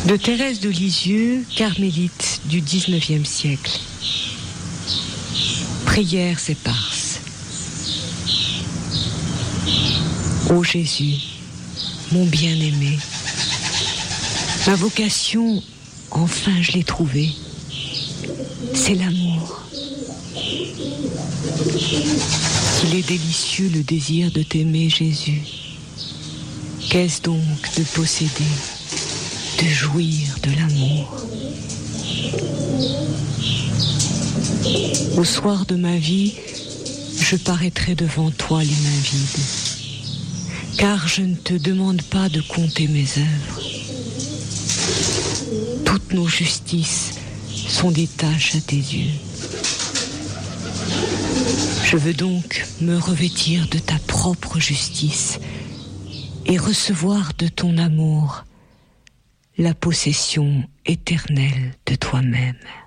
De Thérèse de Lisieux, carmélite du XIXe siècle. Prières éparses. Ô Jésus, mon bien-aimé, ma vocation, enfin je l'ai trouvée, c'est l'amour. Il est délicieux le désir de t'aimer, Jésus. Qu'est-ce donc de posséder, de jouir de l'amour? Au soir de ma vie, je paraîtrai devant toi les mains vides, car je ne te demande pas de compter mes œuvres. Toutes nos justices sont des tâches à tes yeux. Je veux donc me revêtir de ta propre justice et recevoir de ton amour la possession éternelle de toi-même.